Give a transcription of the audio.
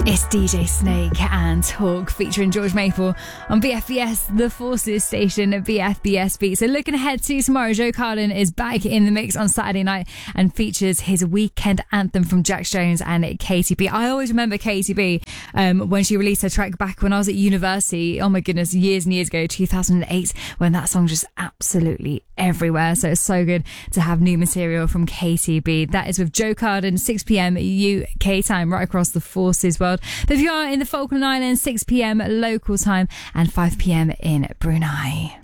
It's DJ Snake and Talk featuring George Maple on BFBS, the Forces station at BFBS Beat. So looking ahead to tomorrow, Joe Carden is back in the mix on Saturday night and features his weekend anthem from Jax Jones and KTB. I always remember KTB when she released her track back when I was at university. Oh my goodness, years and years ago, 2008, when that song just absolutely everywhere. So it's so good to have new material from KTB. That is with Joe Carden, 6 p.m. UK time, right across the Forces world. But if you are in the Falkland Islands, 6 p.m. local time and 5 p.m. in Brunei.